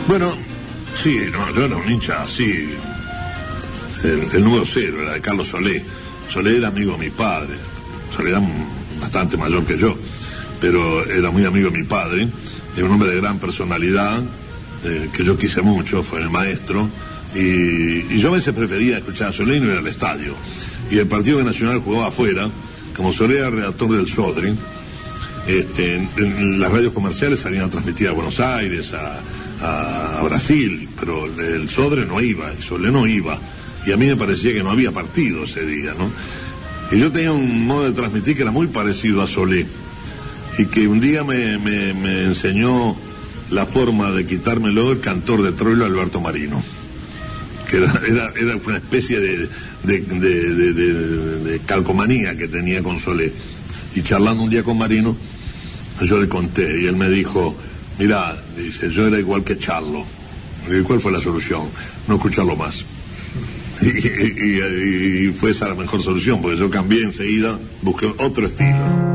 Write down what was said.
Bueno, sí, no, yo era un hincha así. El número 0 era de Carlos Solé. Solé era amigo de mi padre. Solé era bastante mayor que yo, pero era muy amigo de mi padre. Era un hombre de gran personalidad, que yo quise mucho, fue el maestro. Y yo a veces prefería escuchar a Solé y no ir al estadio. Y el partido que Nacional jugaba afuera, como Solé era redactor del Sodre, en las radios comerciales salían a transmitir a Buenos Aires, a Brasil, pero el Sodre no iba, el Solé no iba. Y a mí me parecía que no había partido ese día, ¿no? Y yo tenía un modo de transmitir que era muy parecido a Solé. Y que un día me enseñó la forma de quitármelo el cantor de Troilo, Alberto Marino. Que era una especie de calcomanía que tenía con Solé. Y charlando un día con Marino, yo le conté, y él me dijo, mirá, dice, yo era igual que Charlo. ¿Y cuál fue la solución? No escucharlo más. Y fue esa la mejor solución, porque yo cambié enseguida, busqué otro estilo.